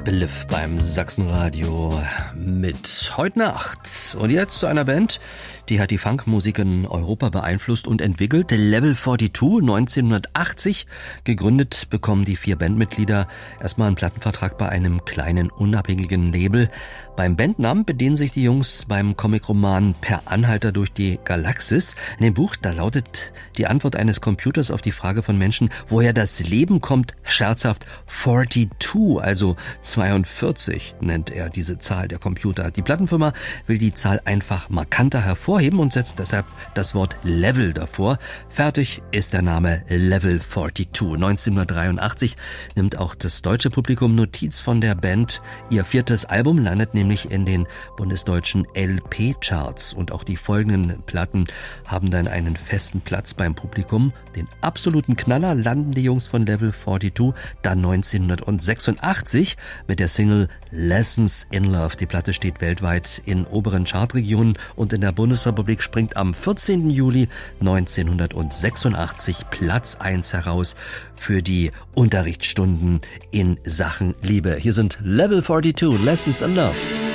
Beliv beim Sachsenradio mit Heute Nacht. Und jetzt zu einer Band, die hat die Funkmusik in Europa beeinflusst und entwickelt. Level 42, 1980 gegründet, bekommen die 4 Bandmitglieder erstmal einen Plattenvertrag bei einem kleinen unabhängigen Label. Beim Bandnamen bedienen sich die Jungs beim Comicroman Per Anhalter durch die Galaxis. In dem Buch, da lautet die Antwort eines Computers auf die Frage von Menschen, woher das Leben kommt, scherzhaft 42, also 42 nennt er diese Zahl der Computer. Die Plattenfirma will die Zahl einfach markanter hervorheben und setzt deshalb das Wort Level davor. Fertig ist der Name Level 42. 1983 nimmt auch das deutsche Publikum Notiz von der Band. Ihr 4. Album landet nämlich in den bundesdeutschen LP-Charts und auch die folgenden Platten haben dann einen festen Platz beim Publikum. Den absoluten Knaller landen die Jungs von Level 42 dann 1986 mit der Single Lessons in Love. Die Platte steht weltweit in oberen Chartregionen und in der Bundesrepublik springt am 14. Juli 1986 Platz 1 heraus für die Unterrichtsstunden in Sachen Liebe. Hier sind Level 42, Lessons in Love.